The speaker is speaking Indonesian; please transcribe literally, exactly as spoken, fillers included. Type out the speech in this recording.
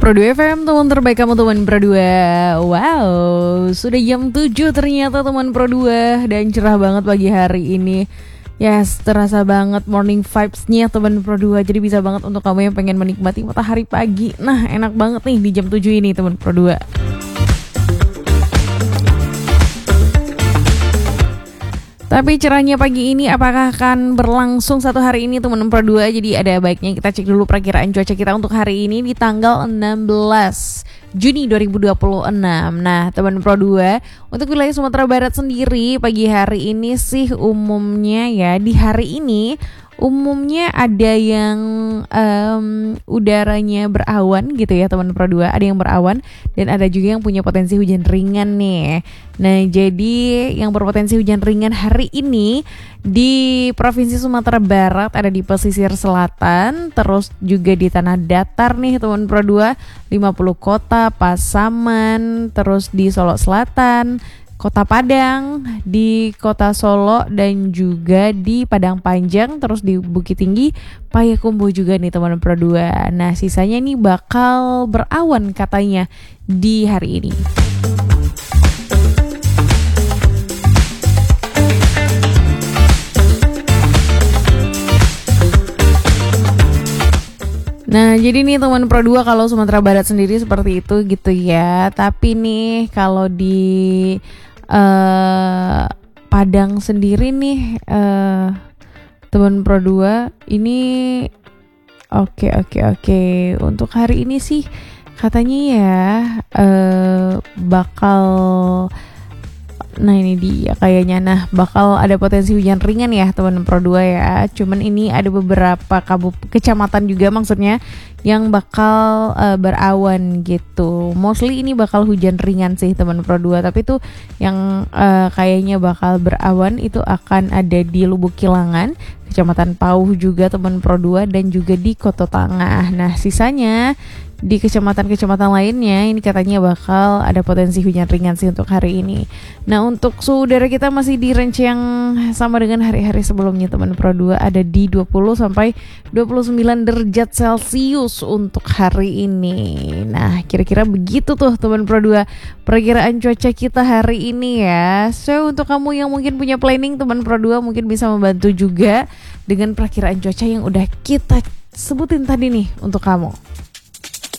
Pro dua F M, teman terbaik kamu teman Pro dua. Wow, sudah jam tujuh ternyata teman Pro dua. Dan cerah banget pagi hari ini. Yes, terasa banget morning vibes-nya teman Pro dua. Jadi bisa banget untuk kamu yang pengen menikmati matahari pagi. Nah, enak banget nih di jam tujuh ini teman Pro dua. Tapi cerahnya pagi ini apakah akan berlangsung satu hari ini teman Pro dua? Jadi ada baiknya kita cek dulu perkiraan cuaca kita untuk hari ini di tanggal enam belas Juni dua ribu dua puluh enam. Nah teman Pro dua, untuk wilayah Sumatera Barat sendiri pagi hari ini sih umumnya ya di hari ini umumnya ada yang um, udaranya berawan gitu ya teman Pro dua. Ada yang berawan dan ada juga yang punya potensi hujan ringan nih. Nah jadi yang berpotensi hujan ringan hari ini di Provinsi Sumatera Barat ada di pesisir selatan, terus juga di tanah datar nih teman Pro dua, lima puluh kota, Pasaman, terus di Solo Selatan, Kota Padang, di Kota Solo, dan juga di Padang Panjang, terus di Bukit Tinggi, Payakumbuh juga nih teman Pro dua. Nah sisanya nih bakal berawan katanya di hari ini. Nah jadi nih teman Pro dua, kalau Sumatera Barat sendiri seperti itu gitu ya. Tapi nih kalau di uh, Padang sendiri nih uh, teman Pro dua ini oke oke oke untuk hari ini sih katanya ya uh, bakal, nah ini dia kayaknya, nah bakal ada potensi hujan ringan ya teman Pro dua ya. Cuman ini ada beberapa kabup kecamatan juga maksudnya yang bakal uh, berawan gitu. Mostly ini bakal hujan ringan sih teman Pro dua, tapi tuh yang uh, kayaknya bakal berawan itu akan ada di Lubuk Kilangan, Kecamatan Pauh juga teman Pro dua, dan juga di Koto Tangah. Nah sisanya di kecamatan-kecamatan lainnya ini katanya bakal ada potensi hujan ringan sih untuk hari ini. Nah untuk suhu udara kita masih di range yang sama dengan hari-hari sebelumnya teman Pro dua, ada di dua puluh sampai dua puluh sembilan derajat Celcius untuk hari ini. Nah kira-kira begitu tuh teman Pro dua perkiraan cuaca kita hari ini ya. So untuk kamu yang mungkin punya planning teman Pro dua mungkin bisa membantu juga dengan perkiraan cuaca yang udah kita sebutin tadi nih untuk kamu.